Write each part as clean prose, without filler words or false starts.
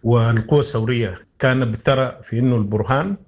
والقوى الثورية كانت بترى في إنه البرهان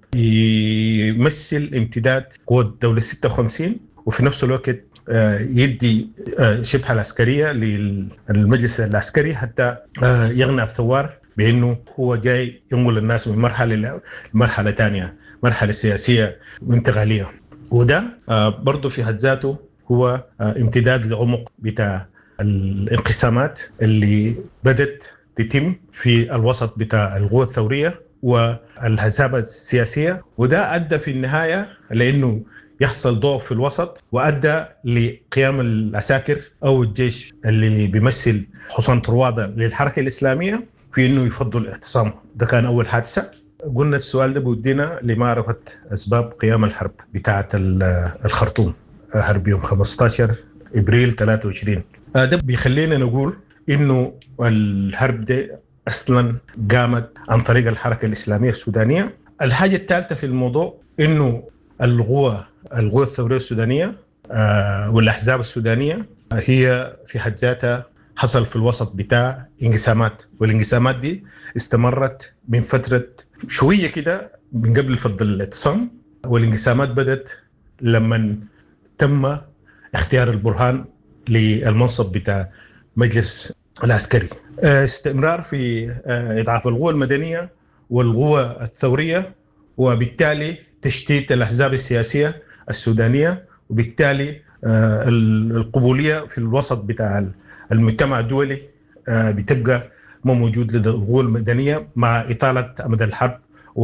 يمثل امتداد قوة الدولة 56، وفي نفس الوقت يدي شبهة العسكرية للمجلس العسكري حتى يقنع الثوار بأنه هو جاي ينقل الناس من مرحلة لمرحلة تانية، مرحلة سياسية وانتقالية. وده برضو في حد ذاته هو امتداد لعمق بتاع الانقسامات اللي بدت تتم في الوسط بتاع القوى الثورية والهزابة السياسية، وده أدى في النهاية لأنه يحصل ضعف في الوسط، وأدى لقيام العساكر أو الجيش اللي بيمثل حصان طروادة للحركة الإسلامية في إنه يفضل الاعتصام. ده كان أول حادثة. قلنا السؤال ده بودينا لمعرفة أسباب قيام الحرب بتاعة الخرطوم، حرب يوم 15 إبريل 23. ده بيخلينا نقول إنه الحرب ده أصلاً قامت عن طريق الحركة الإسلامية السودانية. الحاجة الثالثة في الموضوع إنه القوى الثورية السودانية والأحزاب السودانية هي في حد ذاتها حصل في الوسط بتاع انقسامات، والانقسامات دي استمرت من فترة شوية كده من قبل فض الاعتصام، والانقسامات بدت لما تم اختيار البرهان للمنصب بتاع مجلس العسكري. استمرار في إضعاف القوى المدنية والقوى الثورية، وبالتالي تشتيت الأحزاب السياسية السودانية، وبالتالي القبولية في الوسط بتاع المجتمع الدولي بتبقى ما موجود لدى القوى المدنية، مع إطالة أمد الحرب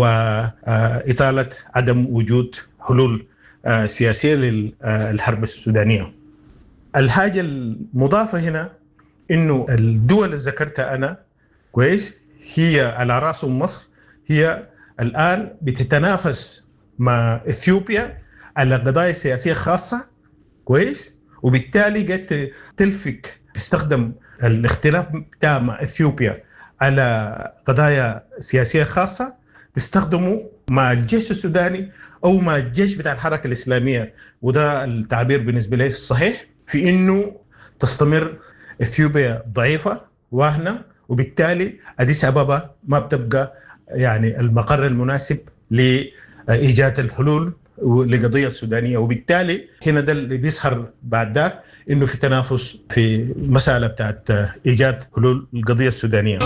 وإطالة عدم وجود حلول سياسية للحرب السودانية. الحاجة المضافة هنا إنه الدول اللي ذكرتها أنا كويس هي على رأسهم مصر، هي الآن بتتنافس مع إثيوبيا على قضايا سياسية خاصة كويس، وبالتالي قد تلفك تستخدم الاختلاف بتاع مع إثيوبيا على قضايا سياسية خاصة، تستخدمه مع الجيش السوداني أو مع الجيش بتاع الحركة الإسلامية. وده التعبير بالنسبة لي الصحيح في إنه تستمر إثيوبيا ضعيفة واهنة، وبالتالي أديس أبابا ما بتبقى يعني المقر المناسب لإيجاد الحلول لقضية السودانية. وبالتالي هنا ده اللي بيظهر بعد ذاك إنه في تنافس في مسألة بتاعت إيجاد حلول القضية السودانية.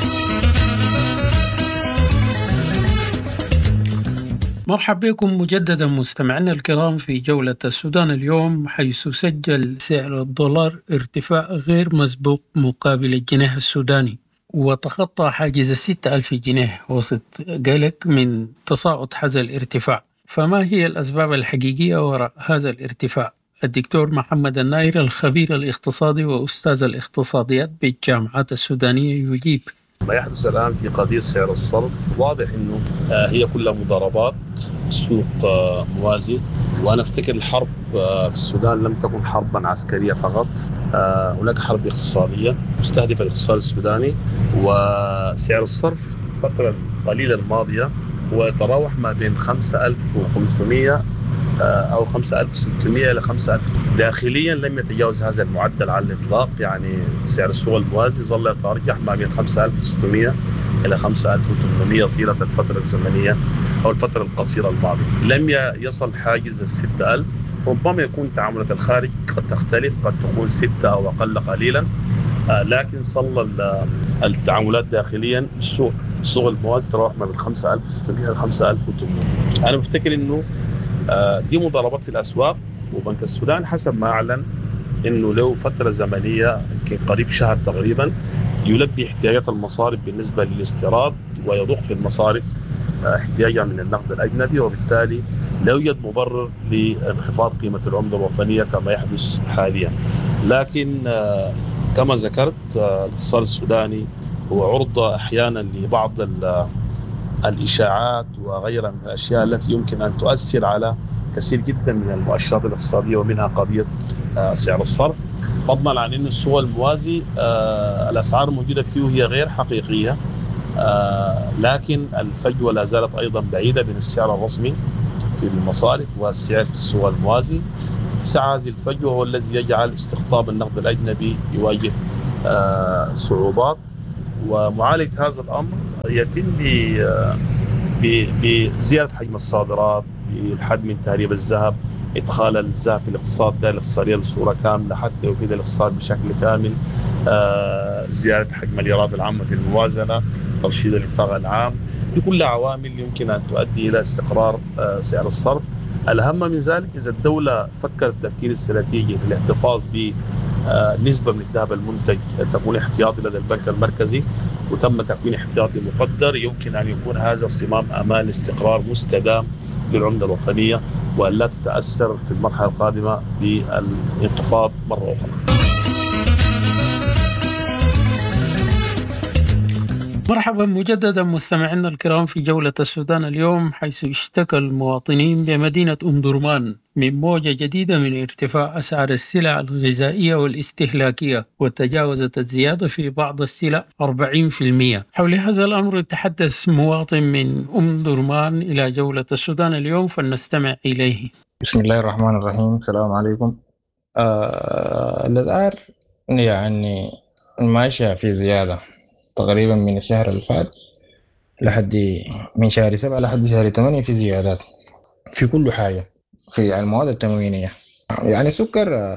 مرحبا بكم مجددا مستمعينا الكرام في جولة السودان اليوم، حيث سجل سعر الدولار ارتفاع غير مسبوق مقابل الجنيه السوداني، وتخطى حاجز 6,000 جنيه وسط قلق من تصاعد هذا الارتفاع. فما هي الأسباب الحقيقية وراء هذا الارتفاع؟ الدكتور محمد الناير الخبير الاقتصادي وأستاذ الاقتصاديات بالجامعات السودانية يجيب. ما يحدث الآن في قضية سعر الصرف واضح أنه هي كلها مضاربات، سوق موازي. وأنا أفتكر الحرب في السودان لم تكن حربا عسكرية فقط، هناك حرب اقتصادية مستهدفة الاقتصاد السوداني. وسعر الصرف الفترة القليلة الماضية هو يتراوح ما بين 5,500 أو 5,600 إلى 5,000. داخليا لم يتجاوز هذا المعدل على الإطلاق، يعني سعر السوق الموازي ظل يتراجع ما بين 5,600 إلى 5,800 طيلة الفترة الزمنية أو الفترة القصيرة الماضية. لم يصل حاجز 6,000. ربما يكون تعاملات الخارج قد تختلف، قد تكون 6 أو أقل قليلا، لكن صل التعاملات داخليا السوق الموازي تراوح ما بين 5,600 إلى 5,800. أنا بفتكر إنه دي مضاربات في الأسواق. وبنك السودان حسب ما أعلن إنه له فترة زمنية يمكن قريب شهر تقريبا يلبي احتياجات المصارف بالنسبة للاستيراد، ويضخ في المصارف احتياجها من النقد الأجنبي، وبالتالي لا يوجد مبرر لانخفاض قيمة العملة الوطنية كما يحدث حاليا. لكن كما ذكرت الاقتصاد السوداني هو عرضة أحيانا لبعض الإشاعات وغيرها من الأشياء التي يمكن أن تؤثر على كثير جدا من المؤشرات الاقتصادية، ومنها قضية سعر الصرف، فضلا عن أن السوق الموازي الأسعار الموجودة فيه هي غير حقيقية، لكن الفجوة لا زالت أيضا بعيدة بين السعر الرسمي في المصارف والسعر في السوق الموازي. اتساع هذه الفجوة هو الذي يجعل استقطاب النقد الأجنبي يواجه صعوبات. ومعالجة هذا الأمر يتم بزيادة حجم الصادرات، بالحد من تهريب الذهب، إدخال الذهب في الاقتصاد ده الاقتصادية بصورة كاملة حتى يفيد الاقتصاد بشكل كامل، زيادة حجم الإيراد العامة في الموازنة، ترشيد الإنفاق العام. دي كلها عوامل يمكن أن تؤدي إلى استقرار سعر الصرف. الأهم من ذلك إذا الدولة فكرت تفكير استراتيجي في الاحتفاظ بنسبة من الذهب المنتج تكون احتياطي لدى البنك المركزي وتم تكوين احتياطي مقدر، يمكن أن يكون هذا صمام أمان لاستقرار مستدام للعملة الوطنية وأن لا تتأثر في المرحلة القادمة بالانخفاض مرة أخرى. مرحبا مجددا مستمعينا الكرام في جولة السودان اليوم، حيث اشتكى المواطنين بمدينة أم درمان من موجة جديدة من ارتفاع أسعار السلع الغذائية والاستهلاكية، وتجاوزت الزيادة في بعض السلع 40%. حول هذا الأمر يتحدث مواطن من أم درمان إلى جولة السودان اليوم، فلنستمع إليه. بسم الله الرحمن الرحيم. السلام عليكم. الأسعار يعني ماشية في زيادة تقريبا من الشهر اللي فات لحد من شهر 7 لحد شهر 8 في زيادات في كل حاجة، في المواد التموينية. يعني السكر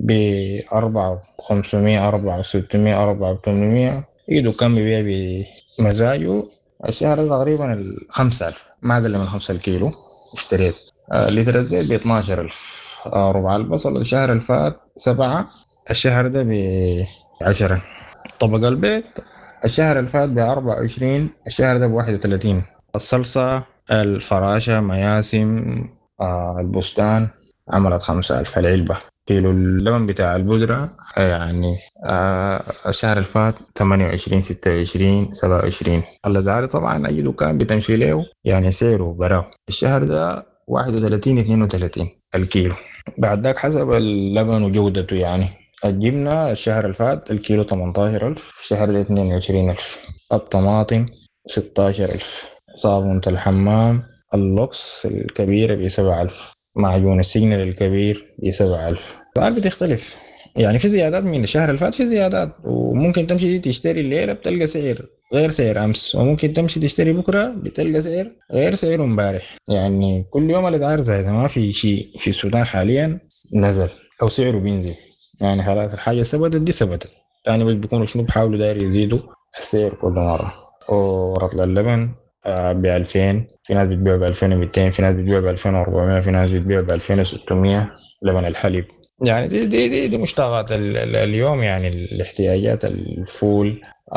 ب4,500 4,600 4,800 إيدو كان بيبيع بمزاجه. الشهر ده تقريبا 5,000 ما أقل من 5 الكيلو اشتريت. لتر الزيت ب12,000. ربع البصل الشهر اللي فات 7، الشهر ده ب10. طبق البيت الشهر اللي فات ب24، الشهر ده ب31. الصلصة، الفراشة، مياسم، البستان عملت 5,000 العلبة. كيلو اللبن بتاع البودرة يعني الشهر اللي فات 28 26 27. الأسعار طبعا أي دكان بتمشي له يعني سعره براو. الشهر ده 31 32 الكيلو. بعد ذاك حسب اللبن وجودته. يعني الجبنة الشهر اللي فات الكيلو 18,000، الشهر ده 22,000. الطماطم 16,000. صابونة الحمام اللوكس الكبيرة ب7,000. معجون السجن الكبير ب7,000. الأسعار بتختلف يعني في زيادات من الشهر اللي فات، في زيادات، وممكن تمشي تشتري الليلة بتلقى سعر غير سعر أمس، وممكن تمشي تشتري بكرة بتلقى سعر غير سعر امبارح. يعني كل يوم الأسعار زايدة، ما في شيء في السودان حاليا نزل أو سعره بينزل. يعني خلاص الحاجة ثبتت دي ثبتت. يعني بس بيكونوا شنو بحاولوا داير يزيدوا السعر كل مرة. ورطل اللبن ب2000، في ناس بتبيع ب2200، في ناس بتبيع ب2400، في ناس بتبيع ب2600. لبن الحليب يعني دي مشتقات اليوم. يعني الاحتياجات الفول،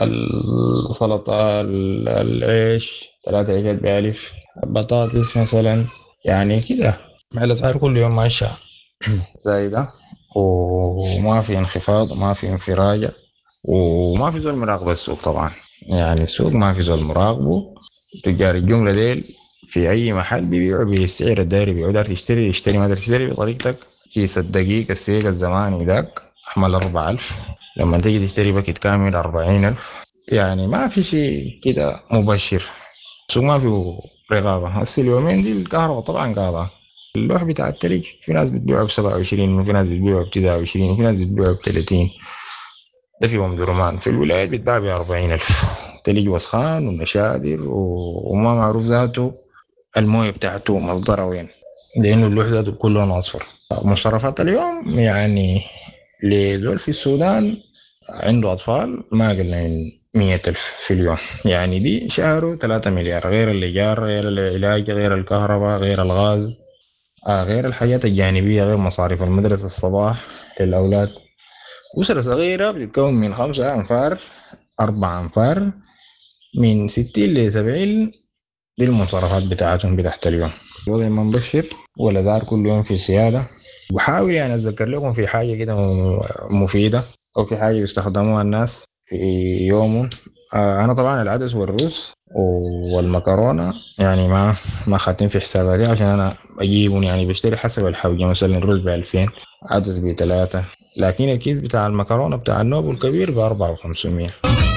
السلطة، العيش 3 عيشات ب1000، بطاطس مثلا. يعني كده مع الأسعار كل يوم ماشية زايدة، وما في انخفاض وما في انفراجة، وما في زول مراقب السوق. طبعا يعني السوق ما في زول مراقبه. تجار الجملة ديل في أي محل بيبيعوا بالسعر الدايري، بيبيعوا دار تشتري ما دار تشتري بطريقتك. كيس الدقيق السيق الزماني داك أحمل 4,000، لما تيجي تشتري باكيت كامل 40,000. يعني ما في شيء كده مبشر. السوق ما فيه رقابة. هسه اليومين دي الكهرباء طبعا قاطعة. اللوح بتاع التلج في ناس بتبيعه ب27، وفي ناس بتبيعه ب29، وفي ناس بتبيعه ب30. ده في أم درمان. في الولايات بتباع ب40,000. تلج وسخان ونشادر وما معروف ذاته المويه بتاعته مصدرها وين، لأنه اللوح ذاته كله لون أصفر. مصرفات اليوم يعني لذول في السودان عنده أطفال ما أقل من 100,000 في اليوم. يعني دي شهره 3 مليار، غير الإيجار، غير العلاج، غير الكهرباء، غير الغاز، غير الحاجات الجانبية، غير مصاريف المدرسة الصباح للأولاد. أسرة صغيرة بتتكون من 5 أنفار 4 أنفار من 60 ل70. دي المصارفات بتاعتهم بتاعت اليوم. الوضع ما مبشر ولا دار كل يوم في سيادة. بحاول يعني أتذكر لكم في حاجة كده مفيدة أو في حاجة يستخدموها الناس في يوم. أنا طبعا العدس والرز والمكرونة يعني ما خاتين في حساباتي عشان أنا أجيبهم. يعني بشتري حسب الحوجة. مثلا الرز ب2000، عدس ب3، لكن الكيس بتاع المكرونة بتاع النوب الكبير ب4500.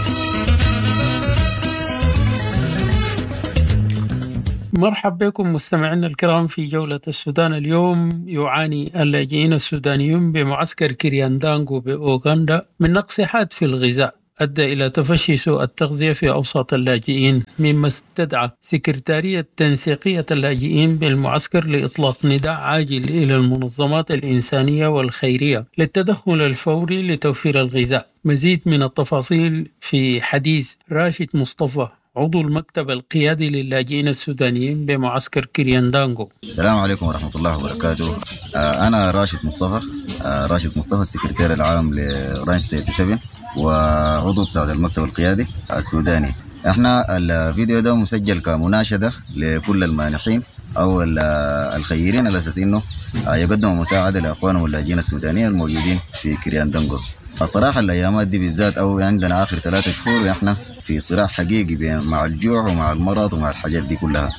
مرحبا بكم مستمعينا الكرام في جولة السودان اليوم. يعاني اللاجئين السودانيون بمعسكر كرياندانغو بأوغندا من نقص حاد في الغذاء أدى إلى تفشي سوء التغذية في أوساط اللاجئين، مما استدعى سكرتارية تنسيقية اللاجئين بالمعسكر لإطلاق نداء عاجل إلى المنظمات الإنسانية والخيرية للتدخل الفوري لتوفير الغذاء. مزيد من التفاصيل في حديث راشد مصطفى، عضو المكتب القيادي للاجئين السودانيين بمعسكر كرياندانغو. السلام عليكم ورحمة الله وبركاته. أنا راشد مصطفى السكرتير العام لرانش سيد شبن وعضو بتاع المكتب القيادي السوداني. احنا الفيديو ده مسجل كمناشدة لكل المانحين أو الخيرين على أساس إنه يقدموا مساعدة لأخوانهم اللاجئين السودانيين الموجودين في كرياندانغو. صراحة الأيامات دي بالذات أو عندنا آخر 3 شهور إحنا في صراع حقيقي مع الجوع ومع المرض ومع الحاجات دي كلها،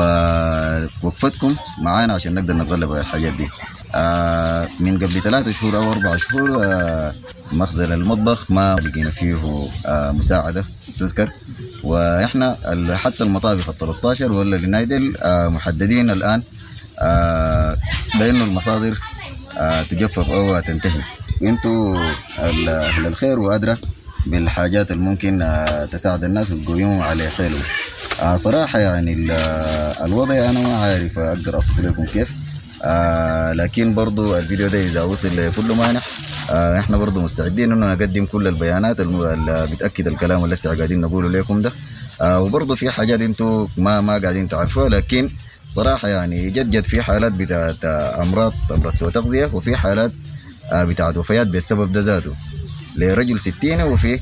ووقفتكم معانا عشان نقدر نتغلب على الحاجات دي. من قبل 3 شهور أو 4 شهور مخزن المطبخ ما لقينا فيه مساعدة تذكر، وإحنا حتى المطابخ 13 ولا النايدل محددين الآن بأنه المصادر تجفف أو تنتهي. انتوا اهل الخير وادرى بالحاجات الممكن تساعد الناس وتقويهم على حيلهم. صراحه يعني الوضع انا ما عارف اقدر اصف لكم كيف، لكن برضو الفيديو ده اذا وصل لكل مانح احنا برضو مستعدين انه نقدم كل البيانات اللي بتاكد الكلام اللي لسه قاعدين نقوله لكم ده. وبرضو في حاجات انتوا ما قاعدين تعرفوها، لكن صراحه يعني جد في حالات بتاعت امراض سوء تغذيه، وفي حالات بتاعت وفيات بالسبب ده ذاته لرجل 60، وفي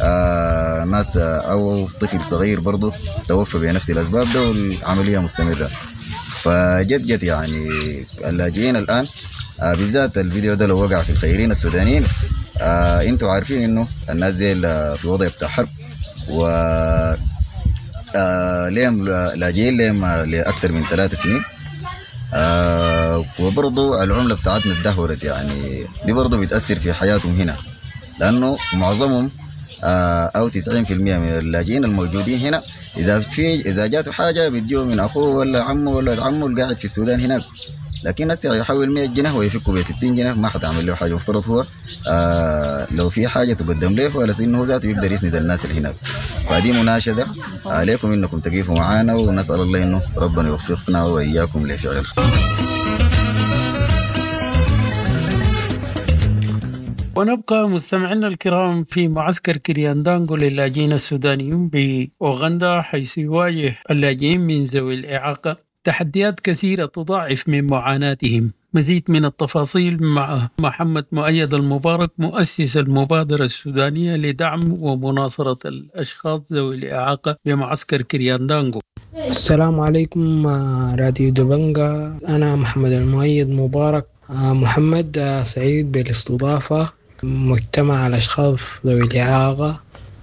ناس أو طفل صغير برضو توفى بنفس الأسباب ده، والعملية مستمرة. فجد يعني اللاجئين الآن بالذات الفيديو ده لو وقع في الخيرين السودانيين انتوا عارفين انه الناس دي في وضع بتاع حرب، و ليهم لاجئين ليهم لأكثر من 3 سنين. وبرضو العملة بتاعتنا اتدهورت، يعني دي برضو بتأثر في حياتهم هنا، لأنه معظمهم أو 90% من اللاجئين الموجودين هنا إذا جاته حاجة بيديو من أخوه ولا عمه ولا عمه القاعد في السودان هناك، لكن هسه يحول 100 جنيه ويفكوا ب 60 جنيه ما حتعمل له حاجة. مفترض هو لو في حاجة تقدم له ولا إنه هو ذاته يقدر يسند الناس اللي هناك. فدي مناشدة عليكم إنكم تقيفوا معانا، ونسأل الله إنه ربنا يوفقنا وإياكم لفعل الخير. ونبقى مستمعينا الكرام في معسكر كرياندانغو للاجئين السودانيين بأوغندا، حيث يواجه اللاجئين من ذوي الإعاقة تحديات كثيرة تضاعف من معاناتهم. مزيد من التفاصيل مع محمد مؤيد المبارك، مؤسس المبادرة السودانية لدعم ومناصرة الأشخاص ذوي الإعاقة بمعسكر كرياندانغو. السلام عليكم راديو دبنجا، أنا محمد المؤيد مبارك. محمد سعيد بالاستضافة مجتمع الأشخاص ذوي الإعاقة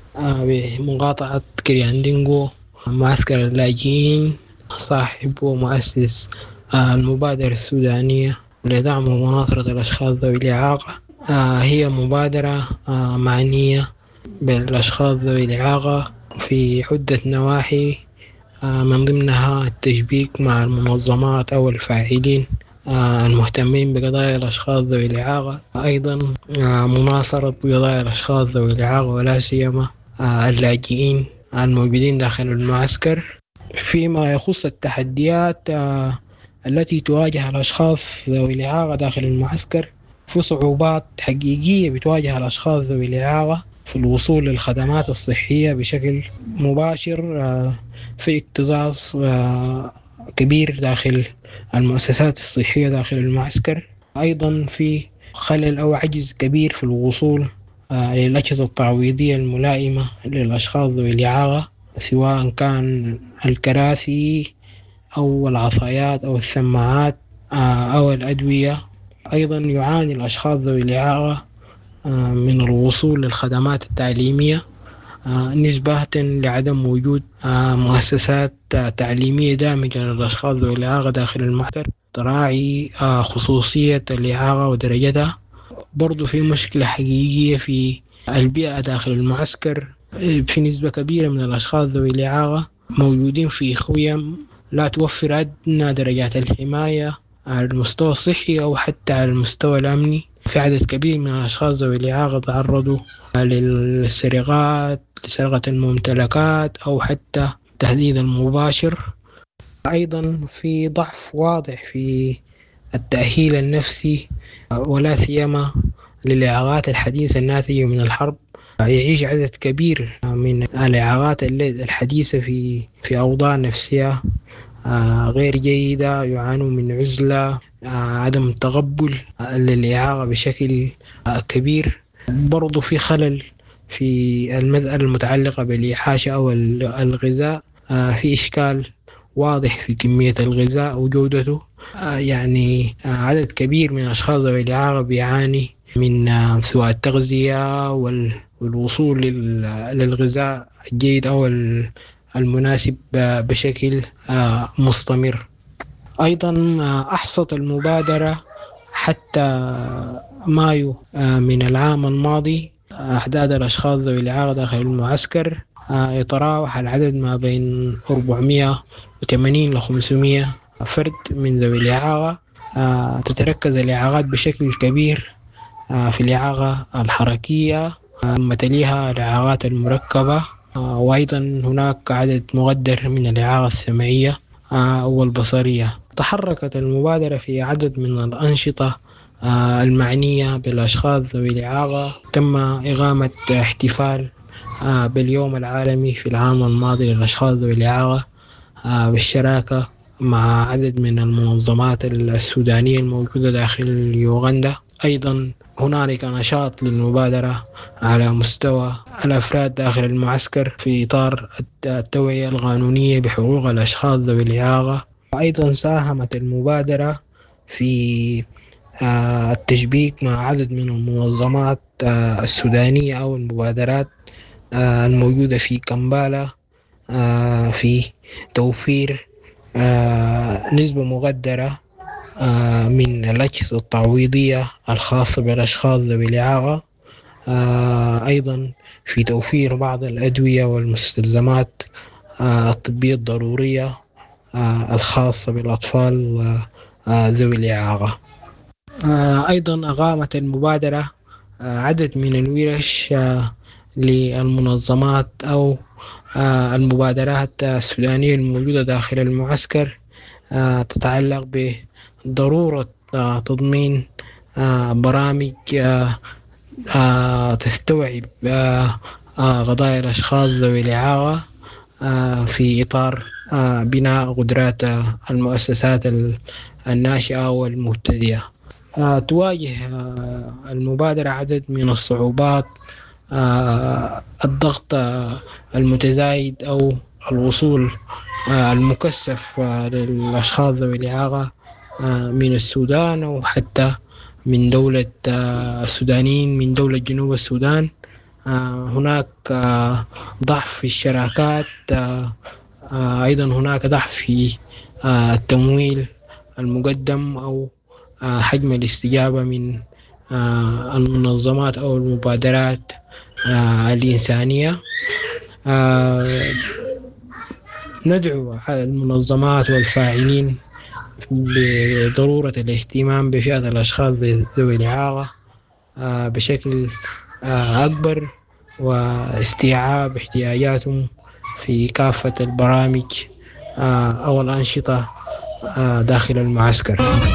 بمقاطعة كرياندانغو، معسكر اللاجئين، صاحب ومؤسس المبادرة السودانية لدعم ومناصرة الأشخاص ذوي الإعاقة. هي مبادرة معنية بالأشخاص ذوي الإعاقة في عدة نواحي، من ضمنها التشبيك مع المنظمات أو الفاعلين المهتمين بقضايا الأشخاص ذوي الإعاقة، أيضا مناصرة قضايا الأشخاص ذوي الإعاقة ولا سيما اللاجئين الموجودين داخل المعسكر. فيما يخص التحديات التي تواجه الأشخاص ذوي الإعاقة داخل المعسكر، في صعوبات حقيقية بتواجه الأشخاص ذوي الإعاقة في الوصول للخدمات الصحية بشكل مباشر، في اكتظاظ كبير داخل المؤسسات الصحية داخل المعسكر، أيضا في خلل أو عجز كبير في الوصول للأجهزة التعويضية الملائمة للأشخاص ذوي الإعاقة، سواء كان الكراسي أو العصايات أو السماعات أو الأدوية. أيضا يعاني الأشخاص ذوي الإعاقة من الوصول للخدمات التعليمية، نسبة لعدم وجود مؤسسات تعليمية دامجة للأشخاص ذوي الإعاقة داخل المعسكر تراعي خصوصية الإعاقة ودرجتها. برضو في مشكلة حقيقية في البيئة داخل المعسكر، في نسبة كبيرة من الأشخاص ذوي الإعاقة موجودين في خيم لا توفر أدنى درجات الحماية على المستوى الصحي أو حتى على المستوى الأمني، في عدد كبير من الأشخاص ذوي الإعاقة تعرضوا للسرقات، لسرقة الممتلكات أو حتى التهديد المباشر. أيضا في ضعف واضح في التأهيل النفسي، ولا سيما للإعاقات الحديثة الناتجة من الحرب. يعيش عدد كبير من الإعاقات الحديثة في أوضاع نفسية غير جيدة، يعانون من عزلة، عدم تقبل للإعاقة بشكل كبير. برضو في خلل في المسألة المتعلقة بالإعاشة أو الغذاء، في إشكال واضح في كمية الغذاء وجودته. يعني عدد كبير من الأشخاص ذوي الإعاقة بيعاني من سوء التغذية والوصول للغذاء الجيد أو المناسب بشكل مستمر. أيضا أحصت المبادرة حتى مايو من العام الماضي أعداد الأشخاص ذوي الإعاقة داخل المعسكر يتراوح العدد ما بين 480 ل 500 فرد من ذوي الإعاقة. تتركز الإعاقات بشكل كبير في الإعاقة الحركية، تليها الإعاقات المركبة، وأيضا هناك عدد مقدر من الإعاقة السمعية والبصرية. تحركت المبادرة في عدد من الأنشطة المعنية بالأشخاص ذوي الإعاقة. تم إقامة احتفال باليوم العالمي في العام الماضي للأشخاص ذوي الإعاقة بالشراكة مع عدد من المنظمات السودانية الموجودة داخل يوغندا. أيضا هنالك نشاط للمبادرة على مستوى الأفراد داخل المعسكر في إطار التوعية القانونية بحقوق الأشخاص ذوي الإعاقة. أيضا ساهمت المبادرة في التشبيك مع عدد من المنظمات السودانية أو المبادرات الموجودة في كمبالا في توفير نسبة مقدرة من الأجهزة التعويضية الخاصة بالأشخاص ذوي الإعاقة، أيضا في توفير بعض الأدوية والمستلزمات الطبية الضرورية الخاصة بالأطفال ذوي الإعاقة. أيضا أقامت المبادرة عدد من الورش للمنظمات أو المبادرات السودانية الموجودة داخل المعسكر، تتعلق بضرورة تضمين برامج تستوعب قضايا الأشخاص ذوي الإعاقة في إطار بناء قدرات المؤسسات الناشئة والمبتدئة. تواجه المبادرة عدد من الصعوبات، الضغط المتزايد أو الوصول المكثف للأشخاص ذوي الإعاقة من السودان أو حتى من دولة السودانيين من دولة جنوب السودان. هناك ضعف في الشراكات، أيضا هناك ضعف في التمويل المقدم أو حجم الاستجابة من المنظمات أو المبادرات الإنسانية. ندعو المنظمات والفاعلين بضرورة الاهتمام بفئة الأشخاص ذوي الإعاقة بشكل أكبر واستيعاب احتياجاتهم في كافة البرامج أو الأنشطة داخل المعسكر.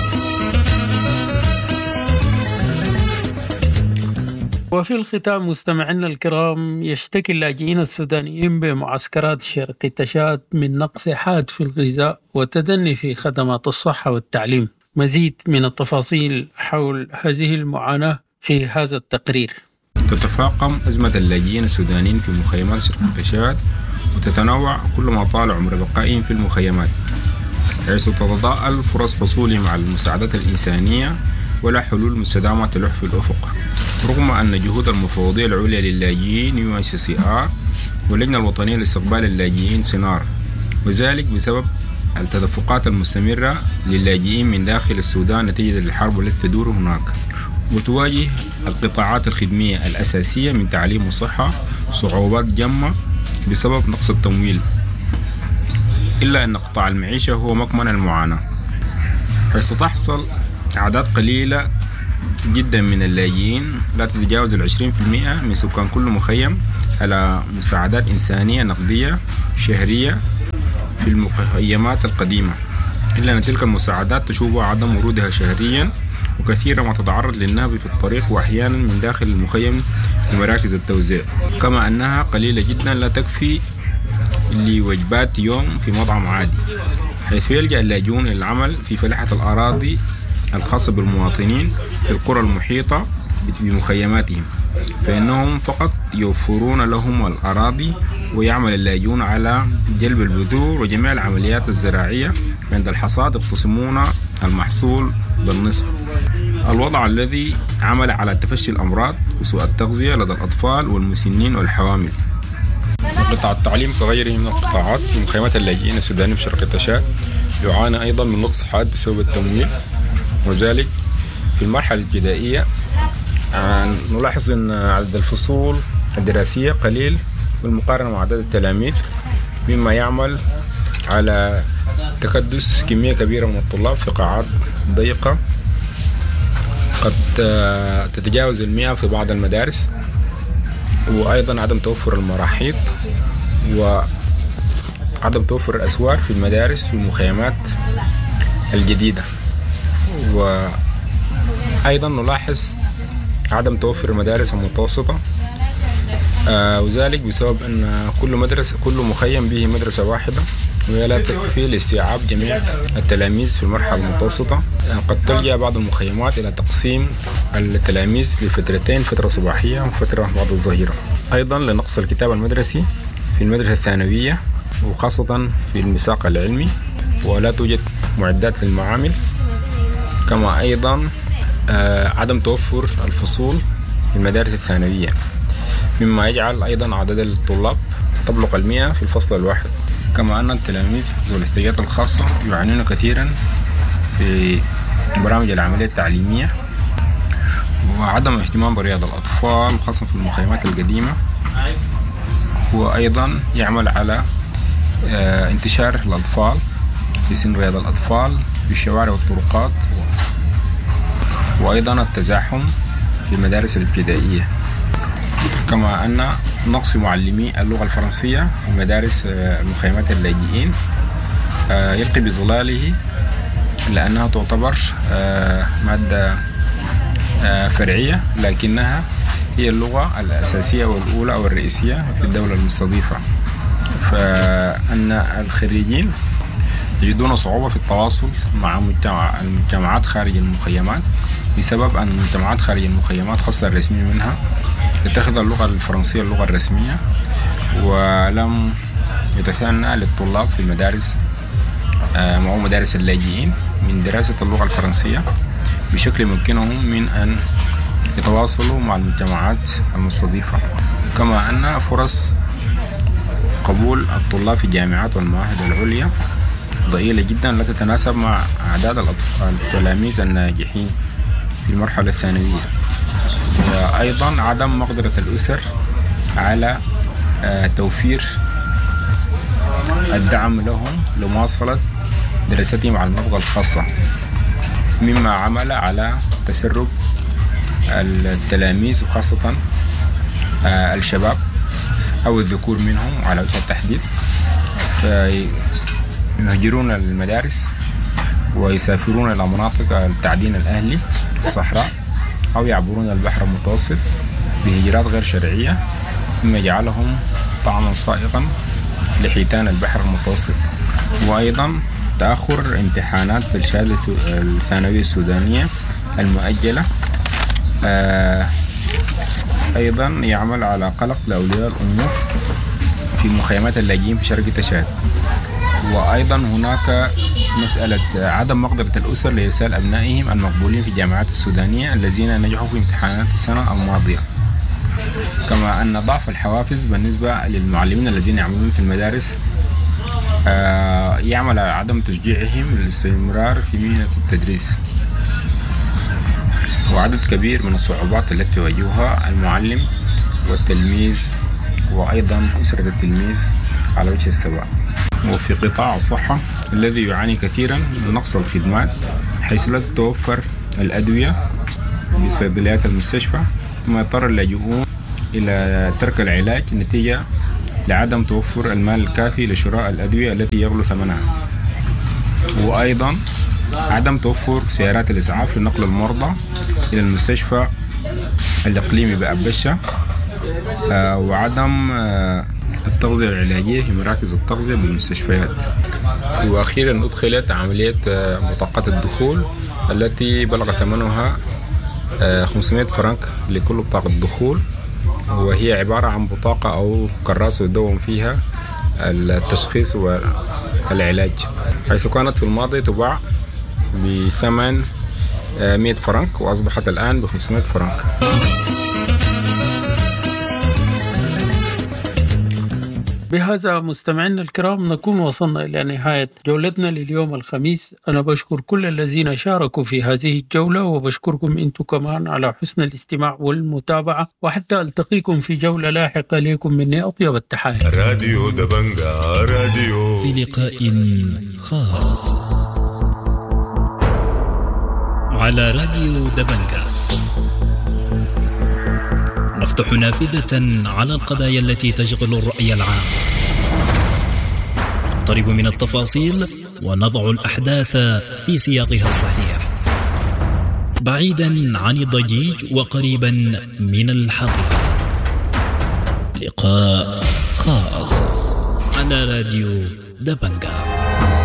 وفي الختام مستمعينا الكرام، يشتكي اللاجئين السودانيين بمعسكرات شرق التشاد من نقص حاد في الغذاء وتدني في خدمات الصحة والتعليم. مزيد من التفاصيل حول هذه المعاناة في هذا التقرير. تتفاقم أزمة اللاجئين السودانيين في مخيمات شرق التشاد، وتتنوع كل ما طال عمر بقائهم في المخيمات، حيث تتضاءل فرص حصولهم على المساعدات الإنسانية ولا حلول مستدامة تلوح في الأفق، رغم أن جهود المفوضية العليا للاجئين UNHCR واللجنة الوطنية لاستقبال اللاجئين SINAR، وذلك بسبب التدفقات المستمرة للاجئين من داخل السودان نتيجة للحرب التي تدور هناك. وتواجه القطاعات الخدمية الأساسية من تعليم وصحة صعوبات جمة بسبب نقص التمويل، إلا أن قطاع المعيشة هو مكمن المعاناة، حيث تحصل أعداد قليلة جدا من اللاجئين لا تتجاوز 20% من سكان كل مخيم على مساعدات إنسانية نقدية شهرية في المخيمات القديمة، إلا أن تلك المساعدات تشوب عدم ورودها شهريا، وكثيرا ما تتعرض للنهب في الطريق وأحيانا من داخل المخيم لمراكز التوزيع، كما أنها قليلة جدا لا تكفي لوجبات يوم في مطعم عادي، حيث يلجأ اللاجئون إلى العمل في فلاحة الأراضي الخاصة بالمواطنين في القرى المحيطة بمخيماتهم، فإنهم فقط يوفرون لهم الأراضي، ويعمل اللاجئون على جلب البذور وجميع العمليات الزراعية، عند الحصاد يقتسمون المحصول بالنصف، الوضع الذي عمل على تفشي الأمراض وسوء التغذية لدى الأطفال والمسنين والحوامل. قطاع التعليم كغيره من القطاعات في مخيمات اللاجئين السودانيين في شرق تشاد يعاني أيضا من نقص حاد بسبب التمويل، وذلك في المرحلة الابتدائية نلاحظ أن عدد الفصول الدراسية قليل بالمقارنة مع عدد التلاميذ، مما يعمل على تكدس كمية كبيرة من الطلاب في قاعات ضيقة قد تتجاوز 100 في بعض المدارس، وأيضا عدم توفر المراحيض وعدم توفر الأسوار في المدارس في المخيمات الجديدة، وأيضا نلاحظ عدم توفر المدارس المتوسطة، وذلك بسبب أن كل مخيم به مدرسة واحدة، وهي لا تكفي لاستيعاب جميع التلاميذ في المرحلة المتوسطة. قد تلجأ بعض المخيمات إلى تقسيم التلاميذ لفترتين، فترة صباحية وفترة بعد الظهيرة. أيضا لنقص الكتاب المدرسي في المدرسة الثانوية وخاصة في المساق العلمي، ولا توجد معدات للمعامل، كما أيضا عدم توفر الفصول في المدارس الثانوية، مما يجعل أيضا عدد الطلاب تبلغ 100 في الفصل الواحد. كما أن التلاميذ ذو الاحتياجات الخاصة يعانون كثيرا في برامج العملية التعليمية، وعدم اهتمام برياضة الأطفال خاصة في المخيمات القديمة، وأيضا يعمل على انتشار الأطفال في سن رياضة الأطفال في الشوارع والطرقات، وأيضا التزاحم في المدارس الابتدائية، كما أن نقص معلمي اللغة الفرنسية في مدارس مخيمات اللاجئين يلقي بظلاله، لأنها تعتبر مادة فرعية، لكنها هي اللغة الأساسية والأولى أو الرئيسية في الدولة المستضيفة، فأن الخريجين يجدون صعوبة في التواصل مع المجتمعات خارج المخيمات، بسبب أن المجتمعات خارج المخيمات خاصة الرسمية منها تتخذ اللغة الفرنسية اللغة الرسمية، ولم يتثنى للطلاب في المدارس أو مدارس اللاجئين من دراسة اللغة الفرنسية بشكل يمكنهم من أن يتواصلوا مع المجتمعات المستضيفة. كما أن فرص قبول الطلاب في الجامعات والمعاهد العليا ضئيلة جدا، لا تتناسب مع أعداد التلاميذ الناجحين في المرحلة الثانوية، وأيضا عدم مقدرة الأسر على توفير الدعم لهم لمواصلة دراستهم على المنطقة الخاصة، مما عمل على تسرب التلاميذ وخاصة الشباب أو الذكور منهم على وجه التحديد، فيهجرون المدارس ويسافرون إلى مناطق التعدين الأهلي في الصحراء، أو يعبرون البحر المتوسط بهجرات غير شرعية، مما يجعلهم طعما صائغا لحيتان البحر المتوسط. وأيضا تأخر امتحانات الشهادة الثانوية السودانية المؤجلة أيضا يعمل على قلق لأولياء الأمور في مخيمات اللاجئين في شرق تشاد. وأيضا هناك مسألة عدم مقدرة الأسر لإرسال أبنائهم المقبولين في الجامعات السودانية الذين نجحوا في امتحانات السنة الماضية، كما أن ضعف الحوافز بالنسبة للمعلمين الذين يعملون في المدارس يعمل على عدم تشجيعهم للاستمرار في مهنة التدريس. وعدد كبير من الصعوبات التي يواجهها المعلم والتلميذ وأيضا أسرة التلميذ على وجه السواء. وفي قطاع الصحة الذي يعاني كثيرا من نقص الخدمات، حيث لا تتوفر الأدوية بصيدليات المستشفى، ثم يضطر اللاجئون إلى ترك العلاج نتيجة لعدم توفر المال الكافي لشراء الأدوية التي يغلو ثمنها، وأيضا عدم توفر سيارات الإسعاف لنقل المرضى إلى المستشفى الإقليمي بأبشة، وعدم التغذية العلاجية في مراكز التغذية بالمستشفيات. وأخيرا أدخلت عملية بطاقات الدخول التي بلغ ثمنها 500 فرنك لكل بطاقة دخول، وهي عبارة عن بطاقة أو كراسة يدون فيها التشخيص والعلاج، حيث كانت في الماضي تباع بثمن 100 فرنك وأصبحت الآن ب 500 فرنك. بهذا مستمعينا الكرام نكون وصلنا إلى نهاية جولتنا لليوم الخميس. أنا بشكر كل الذين شاركوا في هذه الجولة، وبشكركم أنتم كمان على حسن الاستماع والمتابعة، وحتى ألتقيكم في جولة لاحقة. لكم مني أطيب التحايا. راديو دبنجا راديو في لقاء خاص على راديو دبنجا نفتح نافذة على القضايا التي تشغل الرأي العام، نقترب من التفاصيل ونضع الأحداث في سياقها الصحيح، بعيدا عن الضجيج وقريبا من الحقيقة. لقاء خاص على راديو دبنجا.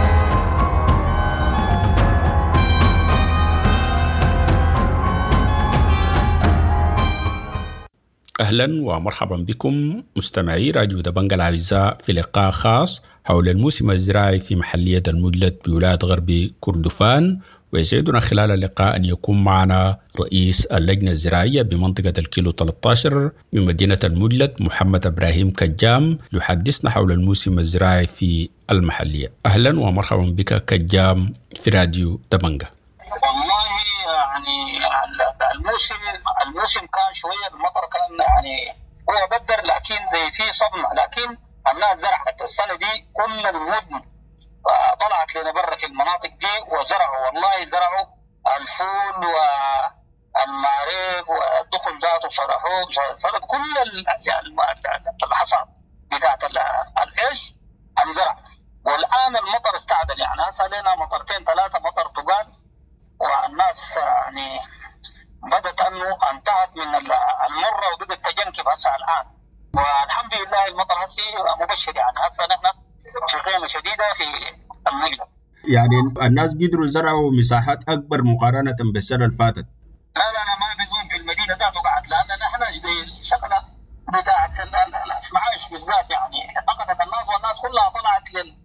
أهلا ومرحبا بكم مستمعي راديو دبنجا الأعزاء في لقاء خاص حول الموسم الزراعي في محلية المجلد بولاية غرب كردفان. ويسعدنا خلال اللقاء أن يكون معنا رئيس اللجنة الزراعية بمنطقة الكيلو 13 من مدينة المجلد محمد إبراهيم كجام يحدثنا حول الموسم الزراعي في المحلية. أهلا ومرحبا بك كجام في راديو دبنجا. والله يعني الموسم كان شوية المطر كان يعني هو بدر، لكن زي فيه صدمة، لكن الناس زرعت السنة دي كل المدن طلعت لنا برا في المناطق دي وزرعوا، والله زرعوا الفول والمعريف والدخل ذاته صرحوه كل الحصاد بتاعت العيش انزرع. والآن المطر استعدل، يعني هسه لنا مطرتين ثلاثة مطر طقال، والناس يعني بدت أنه انتهت من المرة وبدت تجنكب هسه الآن، والحمد لله المطر هسه مبشر. يعني هسه نحن في قيمة شديدة في المجلد، يعني الناس قدروا يزرعوا مساحات أكبر مقارنة بالسنة اللي فاتت. لا ما بدون في المدينة ذاته قعد، لأن نحن زي الشغلة بتاعت المعايش بالذات يعني فقدت الناس، والناس كلها طلعت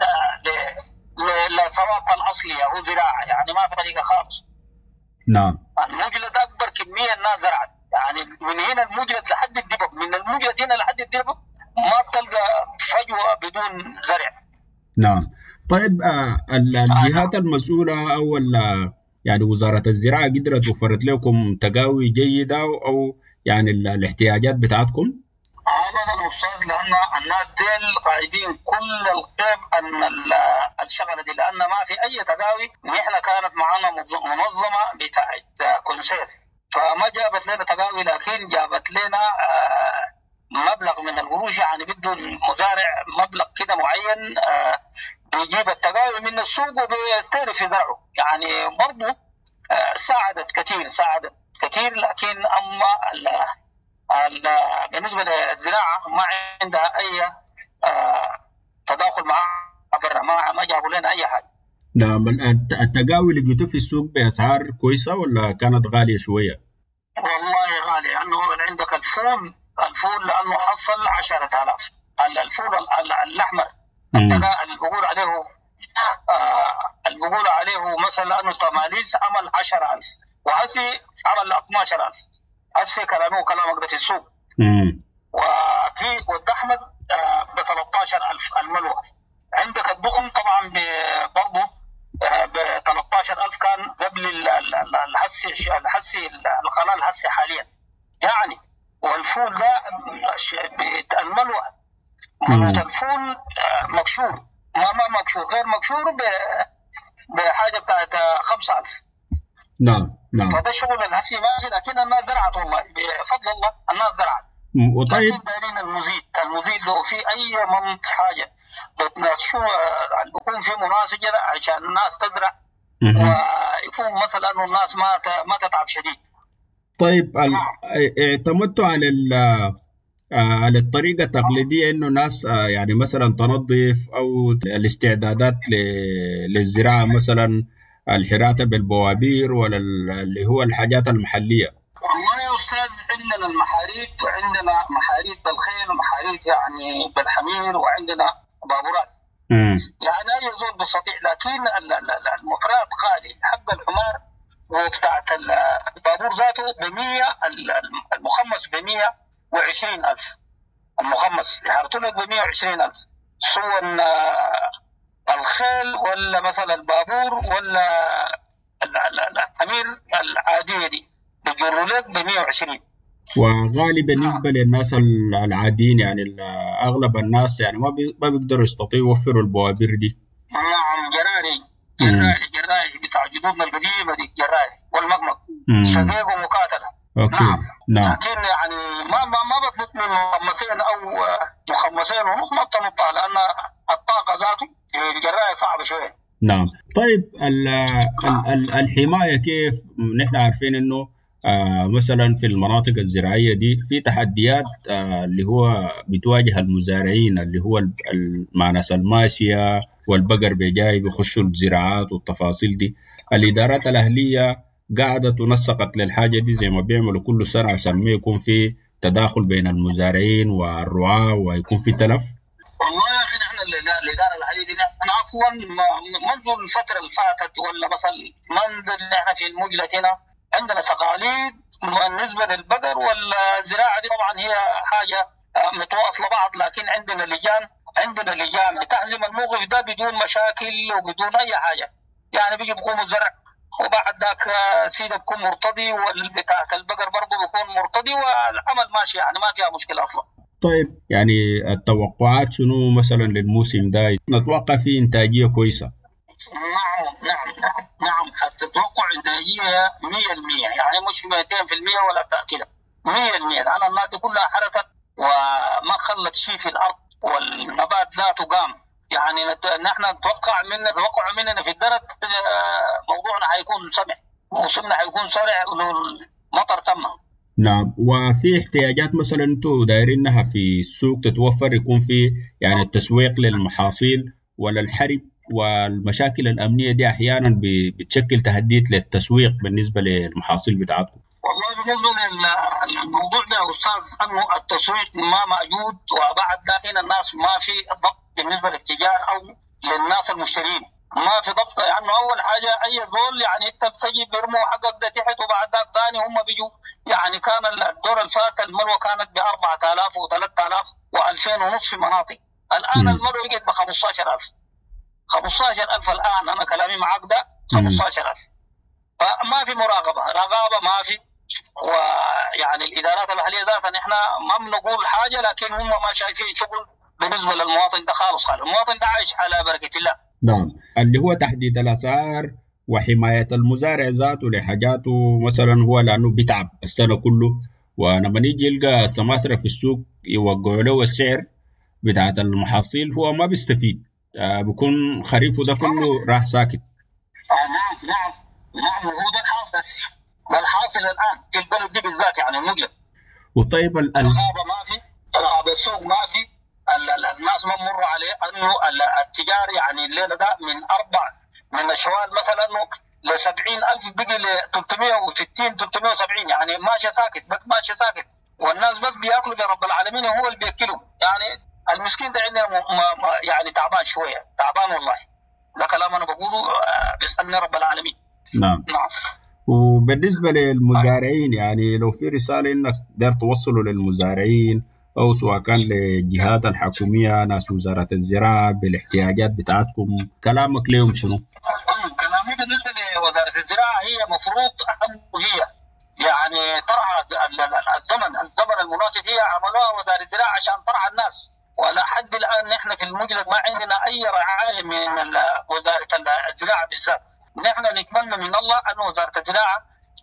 للصواب الأصلية هو زراعة، يعني ما في طريقة خالص. نعم. المجلد أكبر كمية الناس زرعت، يعني من هنا المجلد لحد الدبب، من المجلد هنا لحد الدبب ما بتلقى فجوة بدون زرع. نعم. طيب الجهات المسؤولة أو يعني وزارة الزراعة قدرت وفرت لكم تقاوي جيدة أو يعني الاحتياجات بتاعتكم؟ أنا أستاذ، لأن الناس ديل غايبين كل القيم أن الشغلة دي، لأن ما في أي تقاوي. نحن كانت معنا منظمة بتاعت كونسير، فما جابت لنا تقاوي، لكن جابت لنا مبلغ من القروش، يعني بده المزارع مبلغ كده معين بيجيب التقاوي من السوق وبيستهدف في زرعه، يعني برضو ساعدت كثير، لكن أما بالنسبة للزراعة ما عندها أي تداخل معها برا، ما جابوا لنا أي حاجة. نعم. التقاوي اللي جيتوا في السوق بأسعار كويسة ولا كانت غالية شوية؟ والله غالية، لأنه عندك الفول لأنه حصل 10,000. الفول الأحمر اللي بيقول عليه مثلا أنه تماليس عمل 10,000 وهسي عمل 12,000. هسي كلامه كلامك ده في السوق. وفي والدحمد ب 13,000 الملوى. عندك الدخن طبعا برضه ب 13,000 كان قبل الهسي القناة الهسي حاليا يعني. والفول ده الملوى ملوى الفول مكشور، ما مكشور، غير مكشور بحاجة بتاعت 5,000. نعم. نعم. فده شغل الهسي ماشي، لكن الناس زرعت والله بفضل الله الناس زرعت. وطيب لكن دايرين المزيد لو في اي منط حاجه شو بيكون في مناسجه عشان الناس تزرع ويكون مثلا انه الناس ما تتعب شديد. طيب اعتمدتوا على الطريقة التقليدية إنه ناس يعني مثلا تنظف أو الاستعدادات للزراعة، مثلا الحراثة بالبوابير ولا اللي هو الحاجات المحلية؟ والله يا أستاذ عندنا المحاريث، وعندنا محاريث بالخيل ومحاريث يعني بالحمير، وعندنا بابورات. يعني أي زول بيستطيع، لكن المحرات غالي. حق الحمار وبتاعت البابور ذاته ب100، المخمس ب120,000. المخمس يحرطوا لك ب120,000، سواء الخيل ولا مثلا البابور ولا الحمير العادية دي بيجروا لك ب120. وغالي بالنسبة للناس العاديين، يعني أغلب الناس يعني ما بيقدروا يستطيعوا يوفروا البوابير دي. نعم، جراري بتاع جدودنا القديمة دي، جراري والمقمق شقيق ومقاتلة. نعم. لكن يعني ما بطلق من مخمسين أو مخمسين ونص ما بتنطها، لأن الطاقة ذاته الجراري صعبة شوية. نعم. طيب الحماية كيف؟ نحن عارفين إنه مثلا في المناطق الزراعية دي في تحديات اللي هو بتواجه المزارعين، اللي هو مع ناس الماشية والبقر بجاي بيخشوا الزراعات والتفاصيل دي. الإدارات الأهلية قاعدة تنسقت للحاجة دي زي ما بيعملوا كل سنة عشان ما يكون في تداخل بين المزارعين والرعاة ويكون في تلف. والله يا أخي نحن الإدارة الأهلية دي أنا أصلا منذ الفترة اللي فاتت ولا مثلا منذ اللي احنا في المجلة هنا عندنا تقاليد بالنسبة للبقر والزراعة دي. طبعا هي حاجة متواصلة بعض، لكن عندنا لجان بتحزم الموقف ده بدون مشاكل وبدون أي حاجة. يعني بيجي بيقوموا الزرع وبعد ذاك سيدة بيكون مرتضي والبتاعة البقر برضه بيكون مرتضي والعمل ماشي، يعني ما فيها مشكلة أصلا. طيب يعني التوقعات شنو مثلا للموسم ده؟ نتوقع فيه إنتاجية كويسة. نعم هتتوقع إنتاجية 100%، يعني مش 200% ولا كده، 100%. لأن الناس كلها حركت وما خلت شيء في الأرض والنبات ذاته قام. يعني نحن نتوقع مننا في الدرج موضوعنا هيكون سمع، موسمنا هيكون سريع والمطر تم. نعم. وفي احتياجات مثلا انتم دايرينها في السوق تتوفر، يكون في يعني التسويق للمحاصيل ولا الحرب والمشاكل الأمنية دي أحيانا بتشكل تهديد للتسويق بالنسبة للمحاصيل بتاعتكم؟ والله بالنسبة للموضوع ده يا أستاذ أنه التسويق ما موجود، وبعد ذلك الناس ما في ضبط بالنسبة للتجار أو للناس المشترين، ما في ضبط. يعني أول حاجة أي دول يعني أنت بتجيب بيرموا حقك ده تحت، وبعد ذلك ثاني هم بيجوا. يعني كان الدور الفات الملوى كانت ب4,000 و3,000 و2,000 ونص في مناطق. الآن الملوى بقت ب15,000. 15,000 الآن. أنا كلامي معك ده 15,000. فما في رقابة ما في. ويعني الإدارات الأهلية ذاتها نحن ما بنقول حاجة، لكن هم ما شايفين شغل بالنسبة للمواطن ده خالص. المواطن ده عايش على بركة الله. نعم. اللي هو تحديد الأسعار وحماية المزارع ذاته لحاجاته، مثلا هو لأنه بيتعب السنة كله، ولما نيجي يلقى السماسرة في السوق يوقعوا له السعر بتاعت المحاصيل هو ما بيستفيد، بيكون خريفه ده كله راح ساكت. نعم هو ده الحاصل الآن في البلد دي بالذات، يعني المجلب. وطيب الرقابة ما في، رقابة السوق ما في. الناس ما مر عليه انه التجار يعني الليله ده من الشوال مثلا انه ل 70,000 بقي ل 360 370، يعني ماشي ساكت، بس ماشي ساكت، والناس بس بياكلوا برب العالمين وهو اللي بياكلهم. يعني المسكين ده عندنا يعني تعبان شويه، تعبان والله. ده كلام انا بقوله بيسالني رب العالمين. نعم. وبالنسبه للمزارعين، يعني لو في رساله انك تقدر توصلوا للمزارعين أو سواء كان للجهات الحكومية، ناس وزارة الزراعة بالاحتياجات بتاعتكم، كلامك لهم شنو؟ كلامي بالنسبة لوزارة الزراعة هي مفروض هي يعني ترعى الزمن المناسب، هي عملوها وزارة الزراعة عشان ترعى الناس. ولا حد الآن نحن في المجلد ما عندنا أي رعاية من وزارة الزراعة بالذات. نحن نتمنى من الله أن وزارة الزراعة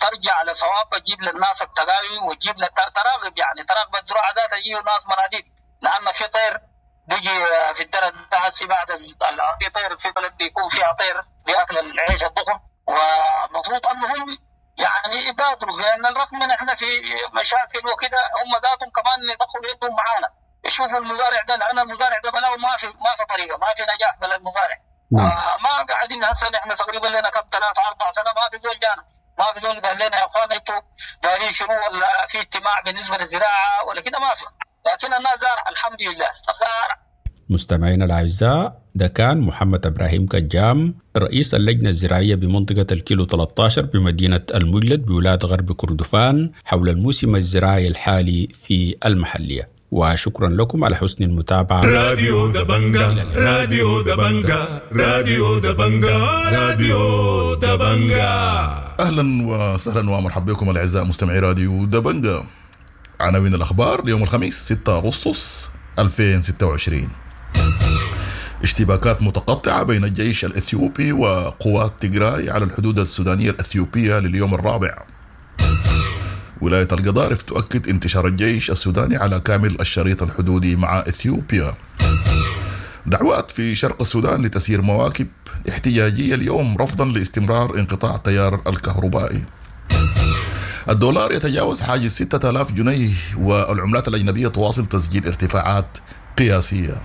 ترجع لصواب، تجيب للناس التقاوي وتجيب تراقب، يعني تراقب الزراعة ذاتها تجيب ناس مناديب، لأن في طير بيجي في الدرد هسي بعد في طير في بلد بيكون فيها طير بياكل العيش الضخم، ومفروض أنهم يعني يبادروا، لأن الرغم من إحنا في مشاكل وكده هم ذاتهم كمان يدخلوا يدهم معانا، يشوفوا المزارع ده، لأن المزارع ده بلاو ما في طريقة، ما في نجاح بلا المزارع. ما قاعدين هسه احنا تقريبا لنا كم 3-4 سنة ما في زول جانا، ما في زول قال لنا يا اخوان انتوا دارين شنو ولا في اجتماع بالنسبة للزراعة ولا كده، ما في. لكن الناس زارع الحمد لله زارع. مستمعينا الأعزاء، ده كان محمد إبراهيم كجام رئيس اللجنة الزراعية بمنطقة الكيلو 13 بمدينة المجلد بولاية غرب كردفان حول الموسم الزراعي الحالي في المحلية. وشكرا لكم على حسن المتابعة. راديو دبنجا، راديو دبنجا، راديو دبنجا، راديو دبنجا. أهلا وسهلا ومرحبا بكم الأعزاء مستمعي راديو دبنجا. عناوين الأخبار ليوم الخميس 6 أغسطس 2026. اشتباكات متقطعة بين الجيش الإثيوبي وقوات تيغراي على الحدود السودانية الأثيوبية لليوم الرابع. ولاية القضارف تؤكد انتشار الجيش السوداني على كامل الشريط الحدودي مع إثيوبيا. دعوات في شرق السودان لتسيير مواكب احتجاجية اليوم رفضا لاستمرار انقطاع التيار الكهربائي. الدولار يتجاوز حاجز 6000 جنيه والعملات الأجنبية تواصل تسجيل ارتفاعات قياسية.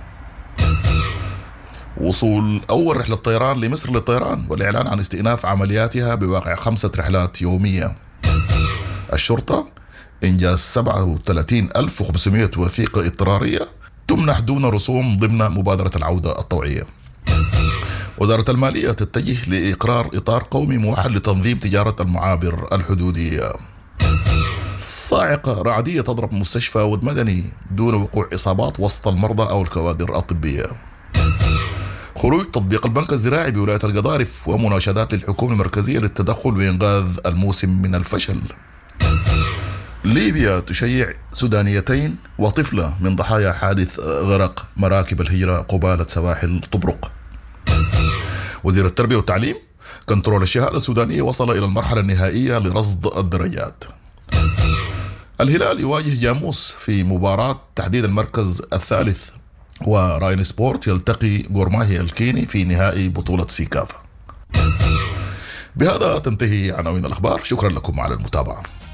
وصول أول رحلة طيران لمصر للطيران والإعلان عن استئناف عملياتها بواقع 5 رحلات يومية. الشرطة إنجاز 37,500 وثيقة اضطرارية تمنح دون رسوم ضمن مبادرة العودة الطوعية. وزارة المالية تتجه لإقرار إطار قومي موحد لتنظيم تجارة المعابر الحدودية. صاعقة رعدية تضرب مستشفى ود مدني دون وقوع إصابات وسط المرضى أو الكوادر الطبية. خروج تطبيق البنك الزراعي بولاية القضارف ومناشدات للحكومة المركزية للتدخل وإنقاذ الموسم من الفشل. ليبيا تشيع سودانيتين وطفلة من ضحايا حادث غرق مراكب الهجرة قبالة سواحل طبرق. وزير التربية والتعليم كنترول الشهادة السودانية وصل إلى المرحلة النهائية لرصد الدرجات. الهلال يواجه جاموس في مباراة تحديد المركز الثالث. وراين سبورت يلتقي غورماهي الكيني في نهائي بطولة سيكافا. بهذا تنتهي عناوين الأخبار. شكرا لكم على المتابعة.